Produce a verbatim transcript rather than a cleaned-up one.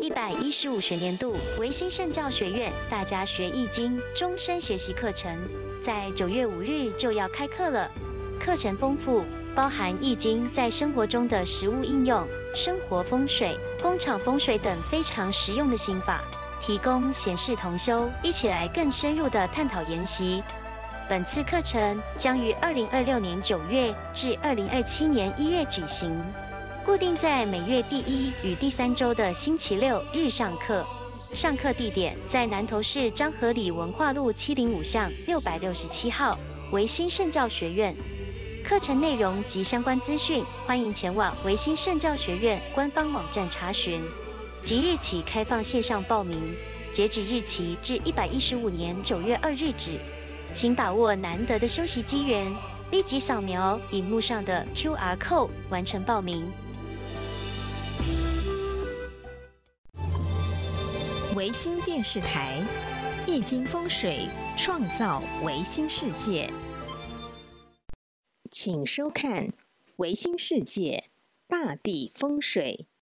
一百一十五学年度维新圣教学院大家学易经终身学习课程，在九月五日就要开课了。课程丰富，包含易经在生活中的实务应用、生活风水、工厂风水等非常实用的心法，提供闲事同修，一起来更深入的探讨研习。本次课程将于二零二六年九月至二零二七年一月举行，固定在每月第一与第三周的星期六日上课。上课地点在南投市彰和里文化路七零五巷六百六十七号维新圣教学院。课程内容及相关资讯，欢迎前往维新圣教学院官方网站查询。即日起开放线上报名，截止日期至一百一十五年九月二日止。请把握难得的休息机缘，立即扫描荧幕上的 Q R code 完成报名。 维新电视台，易经风水，创造维新世界。请收看《维新世界大地风水》。